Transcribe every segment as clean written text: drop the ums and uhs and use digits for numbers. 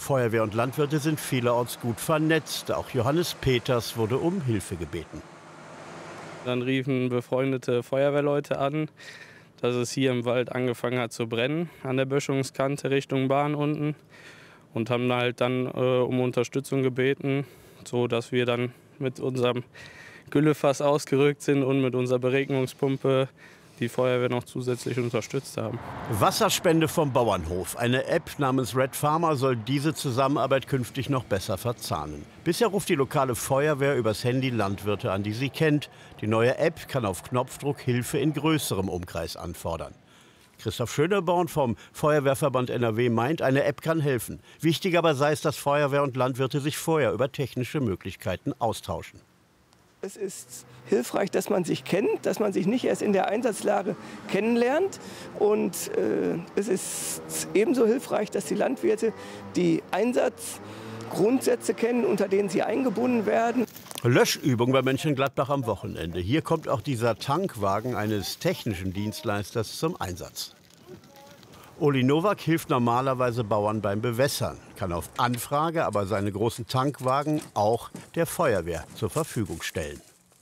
Feuerwehr und Landwirte sind vielerorts gut vernetzt. Auch Johannes Peters wurde um Hilfe gebeten. Dann riefen befreundete Feuerwehrleute an, dass es hier im Wald angefangen hat zu brennen, an der Böschungskante Richtung Bahn unten. Und haben halt dann um Unterstützung gebeten, sodass wir dann mit unserem Güllefass ausgerückt sind und mit unserer Beregnungspumpe die Feuerwehr noch zusätzlich unterstützt haben. Wasserspende vom Bauernhof. Eine App namens Red Farmer soll diese Zusammenarbeit künftig noch besser verzahnen. Bisher ruft die lokale Feuerwehr übers Handy Landwirte an, die sie kennt. Die neue App kann auf Knopfdruck Hilfe in größerem Umkreis anfordern. Christoph Schöneborn vom Feuerwehrverband NRW meint, eine App kann helfen. Wichtig aber sei es, dass Feuerwehr und Landwirte sich vorher über technische Möglichkeiten austauschen. Es ist hilfreich, dass man sich kennt, dass man sich nicht erst in der Einsatzlage kennenlernt. Und es ist ebenso hilfreich, dass die Landwirte die Einsatzgrundsätze kennen, unter denen sie eingebunden werden. Löschübung bei Mönchengladbach am Wochenende. Hier kommt auch dieser Tankwagen eines technischen Dienstleisters zum Einsatz. Oli Nowak hilft normalerweise Bauern beim Bewässern, kann auf Anfrage aber seine großen Tankwagen auch der Feuerwehr zur Verfügung stellen.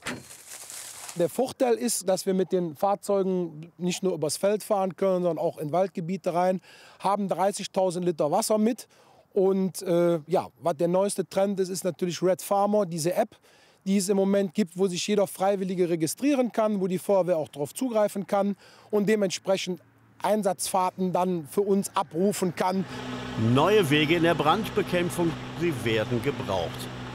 Der Vorteil ist, dass wir mit den Fahrzeugen nicht nur übers Feld fahren können, sondern auch in Waldgebiete rein, haben 30.000 Liter Wasser mit. Und ja, was der neueste Trend ist, ist natürlich Red Farmer, diese App, die es im Moment gibt, wo sich jeder Freiwillige registrieren kann, wo die Feuerwehr auch darauf zugreifen kann und dementsprechend Einsatzfahrten dann für uns abrufen kann. Neue Wege in der Brandbekämpfung, sie werden gebraucht.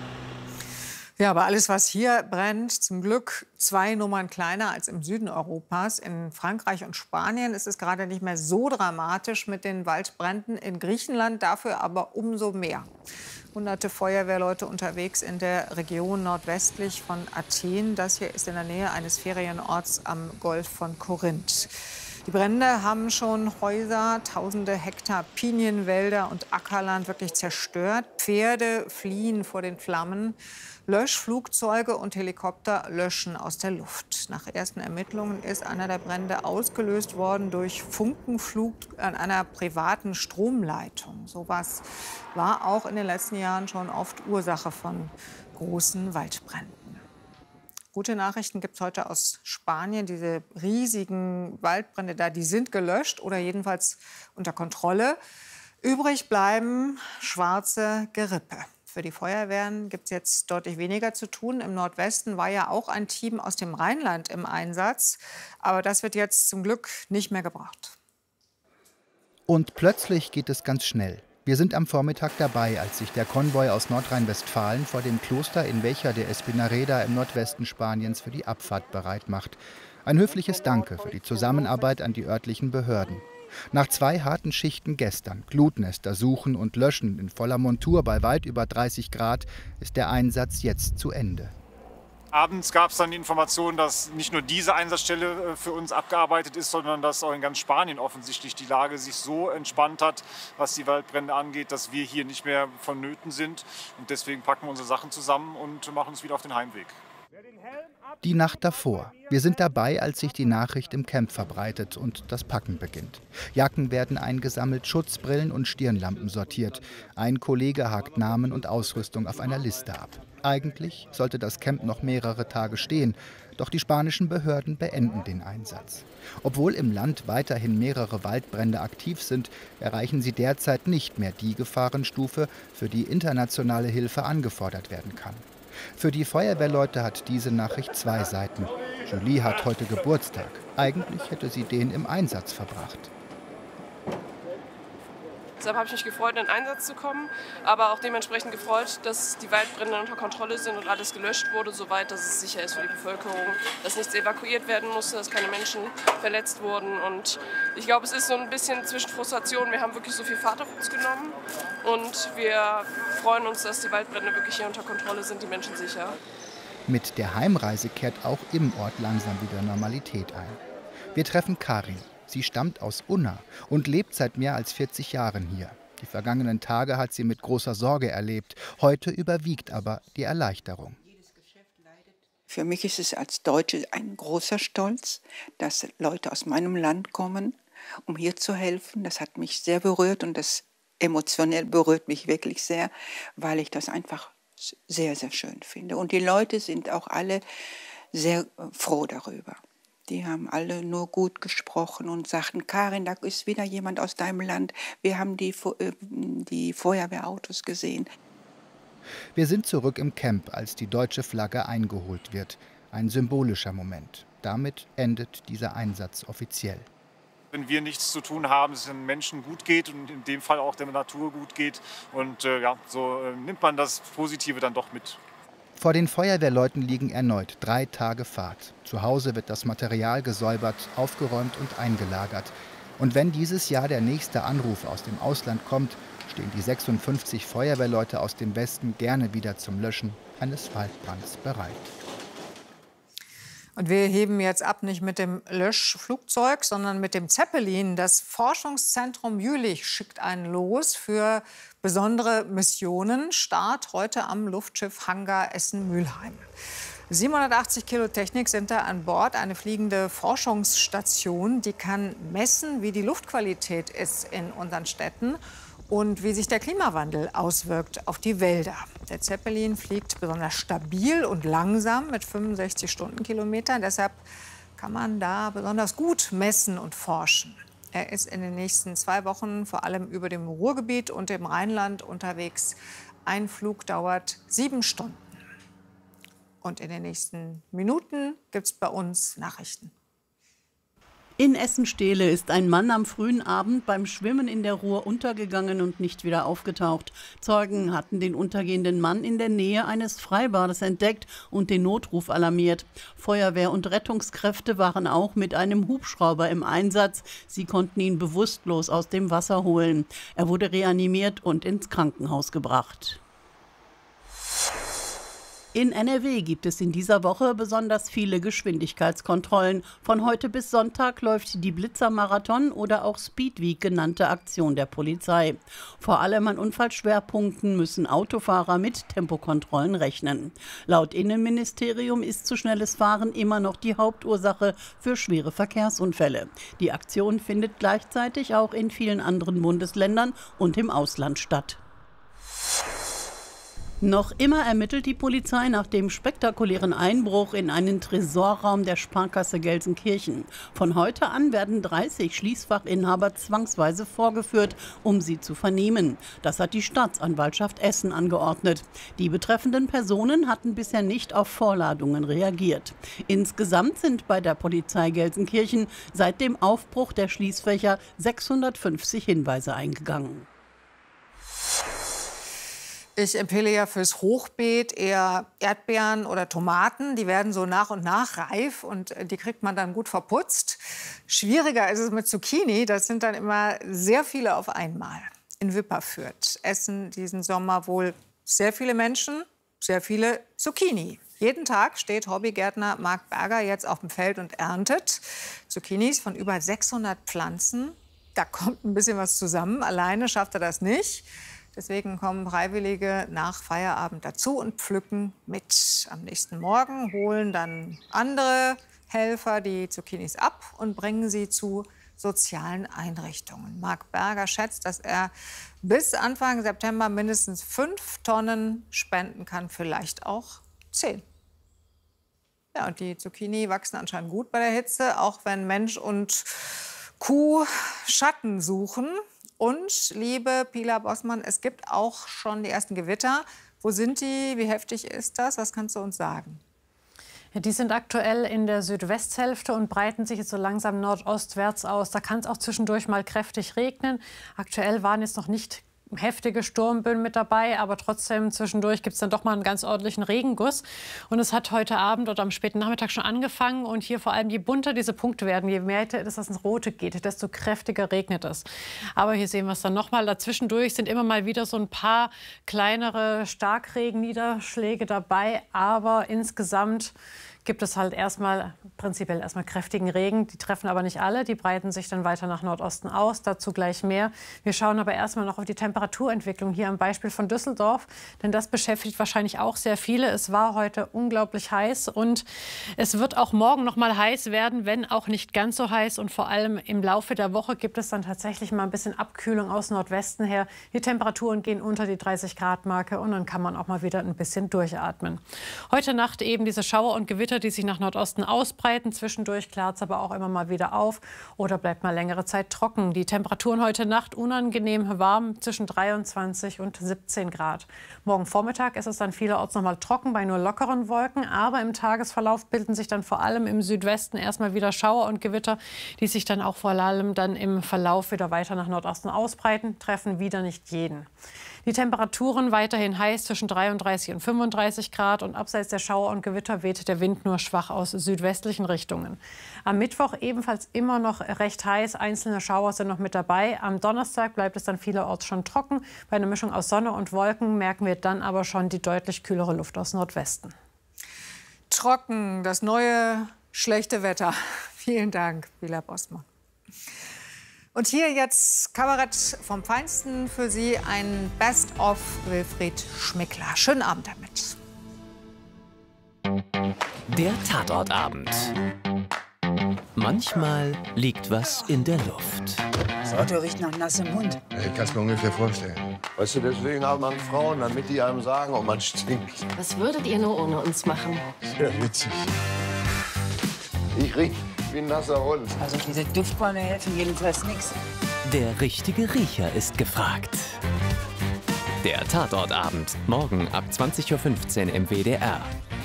Ja, aber alles, was hier brennt, zum Glück 2 Nummern kleiner als im Süden Europas. In Frankreich und Spanien ist es gerade nicht mehr so dramatisch mit den Waldbränden. In Griechenland dafür aber umso mehr. Hunderte Feuerwehrleute unterwegs in der Region nordwestlich von Athen. Das hier ist in der Nähe eines Ferienorts am Golf von Korinth. Die Brände haben schon Häuser, tausende Hektar Pinienwälder und Ackerland wirklich zerstört. Pferde fliehen vor den Flammen. Löschflugzeuge und Helikopter löschen aus der Luft. Nach ersten Ermittlungen ist einer der Brände ausgelöst worden durch Funkenflug an einer privaten Stromleitung. Sowas war auch in den letzten Jahren schon oft Ursache von großen Waldbränden. Gute Nachrichten gibt es heute aus Spanien. Diese riesigen Waldbrände da, die sind gelöscht oder jedenfalls unter Kontrolle. Übrig bleiben schwarze Gerippe. Für die Feuerwehren gibt es jetzt deutlich weniger zu tun. Im Nordwesten war ja auch ein Team aus dem Rheinland im Einsatz. Aber das wird jetzt zum Glück nicht mehr gebraucht. Und plötzlich geht es ganz schnell. Wir sind am Vormittag dabei, als sich der Konvoi aus Nordrhein-Westfalen vor dem Kloster in Vecha de Espinareda im Nordwesten Spaniens für die Abfahrt bereit macht. Ein höfliches Danke für die Zusammenarbeit an die örtlichen Behörden. Nach 2 harten Schichten gestern, Glutnester suchen und löschen in voller Montur bei weit über 30 Grad, ist der Einsatz jetzt zu Ende. Abends gab es dann die Information, dass nicht nur diese Einsatzstelle für uns abgearbeitet ist, sondern dass auch in ganz Spanien offensichtlich die Lage sich so entspannt hat, was die Waldbrände angeht, dass wir hier nicht mehr vonnöten sind. Und deswegen packen wir unsere Sachen zusammen und machen uns wieder auf den Heimweg. Die Nacht davor. Wir sind dabei, als sich die Nachricht im Camp verbreitet und das Packen beginnt. Jacken werden eingesammelt, Schutzbrillen und Stirnlampen sortiert. Ein Kollege hakt Namen und Ausrüstung auf einer Liste ab. Eigentlich sollte das Camp noch mehrere Tage stehen, doch die spanischen Behörden beenden den Einsatz. Obwohl im Land weiterhin mehrere Waldbrände aktiv sind, erreichen sie derzeit nicht mehr die Gefahrenstufe, für die internationale Hilfe angefordert werden kann. Für die Feuerwehrleute hat diese Nachricht 2 Seiten. Julie hat heute Geburtstag. Eigentlich hätte sie den im Einsatz verbracht. Deshalb habe ich mich gefreut, in den Einsatz zu kommen, aber auch dementsprechend gefreut, dass die Waldbrände unter Kontrolle sind und alles gelöscht wurde, soweit dass es sicher ist für die Bevölkerung, dass nichts evakuiert werden musste, dass keine Menschen verletzt wurden. Und ich glaube, es ist so ein bisschen zwischen Frustration. Wir haben wirklich so viel Fahrt auf uns genommen und wir freuen uns, dass die Waldbrände wirklich hier unter Kontrolle sind, die Menschen sicher. Mit der Heimreise kehrt auch im Ort langsam wieder Normalität ein. Wir treffen Karin. Sie stammt aus Unna und lebt seit mehr als 40 Jahren hier. Die vergangenen Tage hat sie mit großer Sorge erlebt. Heute überwiegt aber die Erleichterung. Für mich ist es als Deutsche ein großer Stolz, dass Leute aus meinem Land kommen, um hier zu helfen. Das hat mich sehr berührt und das emotionell berührt mich wirklich sehr, weil ich das einfach sehr, sehr schön finde. Und die Leute sind auch alle sehr froh darüber. Die haben alle nur gut gesprochen und sagten, Karin, da ist wieder jemand aus deinem Land. Wir haben die Feuerwehrautos gesehen. Wir sind zurück im Camp, als die deutsche Flagge eingeholt wird. Ein symbolischer Moment. Damit endet dieser Einsatz offiziell. Wenn wir nichts zu tun haben, es den Menschen gut geht und in dem Fall auch der Natur gut geht. Und so nimmt man das Positive dann doch mit. Vor den Feuerwehrleuten liegen erneut 3 Tage Fahrt. Zu Hause wird das Material gesäubert, aufgeräumt und eingelagert. Und wenn dieses Jahr der nächste Anruf aus dem Ausland kommt, stehen die 56 Feuerwehrleute aus dem Westen gerne wieder zum Löschen eines Waldbrands bereit. Und wir heben jetzt ab, nicht mit dem Löschflugzeug, sondern mit dem Zeppelin. Das Forschungszentrum Jülich schickt einen los für besondere Missionen. Start heute am Luftschiff Hangar Essen-Mülheim. 780 Kilo Technik sind da an Bord. Eine fliegende Forschungsstation, die kann messen, wie die Luftqualität ist in unseren Städten und wie sich der Klimawandel auswirkt auf die Wälder. Der Zeppelin fliegt besonders stabil und langsam mit 65 Stundenkilometern. Deshalb kann man da besonders gut messen und forschen. Er ist in den nächsten 2 Wochen vor allem über dem Ruhrgebiet und dem Rheinland unterwegs. Ein Flug dauert 7 Stunden. Und in den nächsten Minuten gibt es bei uns Nachrichten. In Essen-Stehle ist ein Mann am frühen Abend beim Schwimmen in der Ruhr untergegangen und nicht wieder aufgetaucht. Zeugen hatten den untergehenden Mann in der Nähe eines Freibades entdeckt und den Notruf alarmiert. Feuerwehr und Rettungskräfte waren auch mit einem Hubschrauber im Einsatz. Sie konnten ihn bewusstlos aus dem Wasser holen. Er wurde reanimiert und ins Krankenhaus gebracht. In NRW gibt es in dieser Woche besonders viele Geschwindigkeitskontrollen. Von heute bis Sonntag läuft die Blitzermarathon oder auch Speedweek genannte Aktion der Polizei. Vor allem an Unfallschwerpunkten müssen Autofahrer mit Tempokontrollen rechnen. Laut Innenministerium ist zu schnelles Fahren immer noch die Hauptursache für schwere Verkehrsunfälle. Die Aktion findet gleichzeitig auch in vielen anderen Bundesländern und im Ausland statt. Noch immer ermittelt die Polizei nach dem spektakulären Einbruch in einen Tresorraum der Sparkasse Gelsenkirchen. Von heute an werden 30 Schließfachinhaber zwangsweise vorgeführt, um sie zu vernehmen. Das hat die Staatsanwaltschaft Essen angeordnet. Die betreffenden Personen hatten bisher nicht auf Vorladungen reagiert. Insgesamt sind bei der Polizei Gelsenkirchen seit dem Aufbruch der Schließfächer 650 Hinweise eingegangen. Ich empfehle ja fürs Hochbeet eher Erdbeeren oder Tomaten. Die werden so nach und nach reif und die kriegt man dann gut verputzt. Schwieriger ist es mit Zucchini. Das sind dann immer sehr viele auf einmal. In Wipperfürth essen diesen Sommer wohl sehr viele Menschen, sehr viele Zucchini. Jeden Tag steht Hobbygärtner Marc Berger jetzt auf dem Feld und erntet Zucchinis von über 600 Pflanzen. Da kommt ein bisschen was zusammen. Alleine schafft er das nicht. Deswegen kommen Freiwillige nach Feierabend dazu und pflücken mit. Am nächsten Morgen holen dann andere Helfer die Zucchinis ab und bringen sie zu sozialen Einrichtungen. Marc Berger schätzt, dass er bis Anfang September mindestens 5 Tonnen spenden kann, vielleicht auch 10. Ja, und die Zucchini wachsen anscheinend gut bei der Hitze, auch wenn Mensch und Kuh Schatten suchen. Und, liebe Pila Bossmann, es gibt auch schon die ersten Gewitter. Wo sind die? Wie heftig ist das? Was kannst du uns sagen? Ja, die sind aktuell in der Südwesthälfte und breiten sich jetzt so langsam nordostwärts aus. Da kann es auch zwischendurch mal kräftig regnen. Aktuell waren jetzt noch nicht heftige Sturmböen mit dabei, aber trotzdem zwischendurch gibt es dann doch mal einen ganz ordentlichen Regenguss. Und es hat heute Abend oder am späten Nachmittag schon angefangen. Und hier vor allem, je bunter diese Punkte werden, je mehr es ins Rote geht, desto kräftiger regnet es. Aber hier sehen wir es dann noch mal. Dazwischendurch sind immer mal wieder so ein paar kleinere Starkregenniederschläge dabei. Aber insgesamt gibt es halt prinzipiell erstmal kräftigen Regen. Die treffen aber nicht alle, die breiten sich dann weiter nach Nordosten aus, dazu gleich mehr. Wir schauen aber erstmal noch auf die Temperaturentwicklung hier am Beispiel von Düsseldorf, denn das beschäftigt wahrscheinlich auch sehr viele. Es war heute unglaublich heiß und es wird auch morgen noch mal heiß werden, wenn auch nicht ganz so heiß. Und vor allem im Laufe der Woche gibt es dann tatsächlich mal ein bisschen Abkühlung aus Nordwesten her. Die Temperaturen gehen unter die 30-Grad-Marke und dann kann man auch mal wieder ein bisschen durchatmen. Heute Nacht eben diese Schauer und Gewitter, die sich nach Nordosten ausbreiten. Zwischendurch klart es aber auch immer mal wieder auf oder bleibt mal längere Zeit trocken. Die Temperaturen heute Nacht unangenehm warm zwischen 23 und 17 Grad. Morgen Vormittag ist es dann vielerorts noch mal trocken bei nur lockeren Wolken. Aber im Tagesverlauf bilden sich dann vor allem im Südwesten erstmal wieder Schauer und Gewitter, die sich dann auch vor allem dann im Verlauf wieder weiter nach Nordosten ausbreiten, treffen wieder nicht jeden. Die Temperaturen weiterhin heiß zwischen 33 und 35 Grad und abseits der Schauer und Gewitter weht der Wind nur schwach aus südwestlichen Richtungen. Am Mittwoch ebenfalls immer noch recht heiß, einzelne Schauer sind noch mit dabei. Am Donnerstag bleibt es dann vielerorts schon trocken. Bei einer Mischung aus Sonne und Wolken merken wir dann aber schon die deutlich kühlere Luft aus Nordwesten. Trocken, das neue schlechte Wetter. Vielen Dank, Willa Bosmann. Und hier jetzt Kabarett vom Feinsten für Sie, ein Best-of Wilfried Schmickler. Schönen Abend damit. Der Tatortabend. Manchmal liegt was in der Luft. Das Auto riecht nach nassem Mund. Ich kann es mir ungefähr vorstellen. Weißt du, deswegen haben man Frauen, damit die einem sagen, ob man stinkt. Was würdet ihr nur ohne uns machen? Sehr witzig. Ich riech wie ein nasser Hund. Also diese Duftbäume helfen jedenfalls nichts. Der richtige Riecher ist gefragt. Der Tatortabend. Morgen ab 20:15 Uhr im WDR.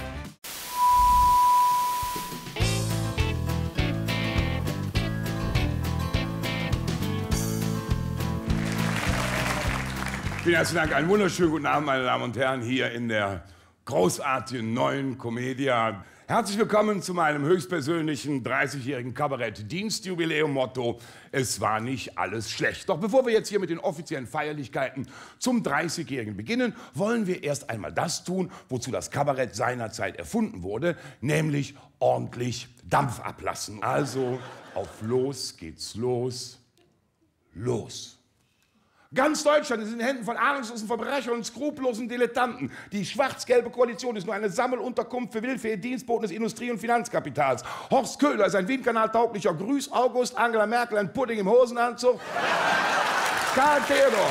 Vielen herzlichen Dank. Einen wunderschönen guten Abend, meine Damen und Herren, hier in der großartigen neuen Comedia. Herzlich willkommen zu meinem höchstpersönlichen 30-jährigen Kabarett-Dienstjubiläum-Motto: Es war nicht alles schlecht. Doch bevor wir jetzt hier mit den offiziellen Feierlichkeiten zum 30-jährigen beginnen, wollen wir erst einmal das tun, wozu das Kabarett seinerzeit erfunden wurde, nämlich ordentlich Dampf ablassen. Also auf los geht's los, los. Ganz Deutschland ist in den Händen von ahnungslosen Verbrechern und skrupellosen Dilettanten. Die schwarz-gelbe Koalition ist nur eine Sammelunterkunft für willfährige Dienstboten des Industrie- und Finanzkapitals. Horst Köhler ist ein Windkanal-tauglicher Grüß August, Angela Merkel ein Pudding im Hosenanzug. Karl Theodor.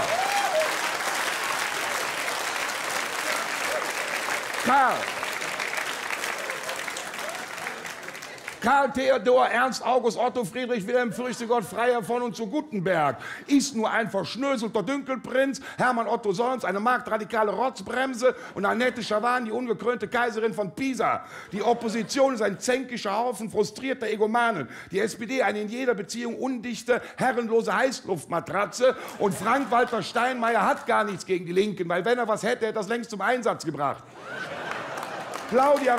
Karl Theodor, Ernst August, Otto Friedrich Wilhelm Fürchte Gott, Freiherr von und zu Gutenberg ist nur ein verschnöselter Dünkelprinz, Hermann Otto Solms, eine marktradikale Rotzbremse und Annette Schawan, die ungekrönte Kaiserin von Pisa. Die Opposition ist ein zänkischer Haufen frustrierter Egomanen. Die SPD eine in jeder Beziehung undichte, herrenlose Heißluftmatratze und Frank-Walter Steinmeier hat gar nichts gegen die Linken, weil wenn er was hätte, hätte er das längst zum Einsatz gebracht. Claudia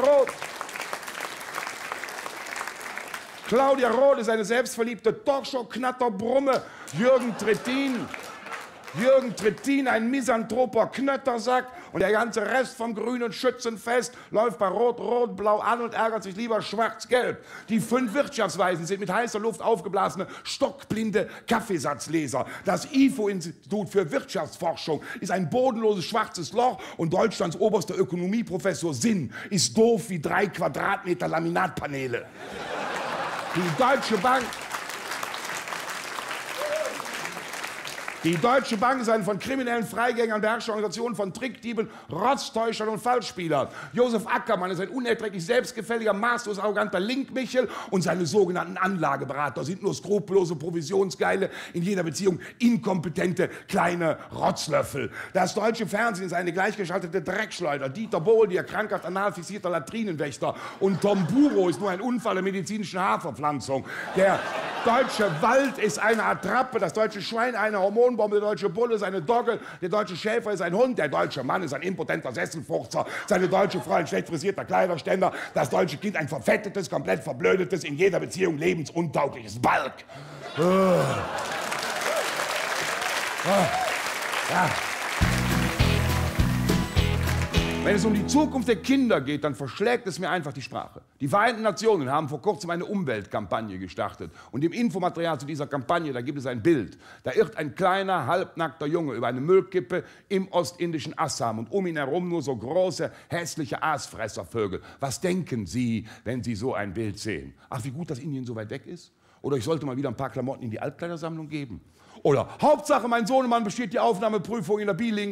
Roth ist eine selbstverliebte Talkshow-Knatterbrumme. Jürgen Trittin, ein misanthroper Knöttersack. Und der ganze Rest vom grünen Schützenfest läuft bei Rot-Rot-Blau an und ärgert sich lieber Schwarz-Gelb. Die 5 Wirtschaftsweisen sind mit heißer Luft aufgeblasene, stockblinde Kaffeesatzleser. Das IFO-Institut für Wirtschaftsforschung ist ein bodenloses schwarzes Loch und Deutschlands oberster Ökonomieprofessor Sinn ist doof wie 3 Quadratmeter Laminatpaneele. Die Deutsche Bank ist eine von kriminellen Freigängern beherrschte Organisation von Trickdieben, Rotztäuschern und Falschspielern. Josef Ackermann ist ein unerträglich selbstgefälliger, maßlos arroganter Linkmichel und seine sogenannten Anlageberater sind nur skrupellose Provisionsgeile, in jeder Beziehung inkompetente kleine Rotzlöffel. Das deutsche Fernsehen ist eine gleichgeschaltete Dreckschleuder. Dieter Bohlen, der krankhaft anal fixierter Latrinenwächter. Und Tom Buro ist nur ein Unfall der medizinischen Haarverpflanzung. Der deutsche Wald ist eine Attrappe, das deutsche Schwein eine Hormonbombe, der deutsche Bulle ist eine Dogge, der deutsche Schäfer ist ein Hund, der deutsche Mann ist ein impotenter Sesselfurzer, seine deutsche Frau ein schlecht frisierter Kleiderständer, das deutsche Kind ein verfettetes, komplett verblödetes, in jeder Beziehung lebensuntaugliches Balk. Ja. Wenn es um die Zukunft der Kinder geht, dann verschlägt es mir einfach die Sprache. Die Vereinten Nationen haben vor kurzem eine Umweltkampagne gestartet. Und im Infomaterial zu dieser Kampagne, da gibt es ein Bild. Da irrt ein kleiner, halbnackter Junge über eine Müllkippe im ostindischen Assam und um ihn herum nur so große, hässliche Aasfresservögel. Was denken Sie, wenn Sie so ein Bild sehen? Ach, wie gut, dass Indien so weit weg ist? Oder ich sollte mal wieder ein paar Klamotten in die Altkleidersammlung geben? Oder Hauptsache, mein Sohnemann besteht die Aufnahmeprüfung in der Bilingual